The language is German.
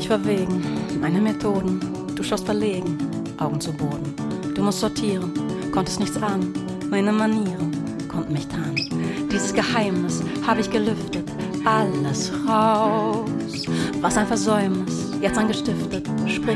dich verwegen, meine Methoden. Du schaust verlegen, Augen zu Boden. Du musst sortieren, konntest nichts ahnen. Meine Manieren konnten mich tarnen. Dieses Geheimnis habe ich gelüftet, alles raus. Was ein Versäumnis, jetzt angestiftet. Sprich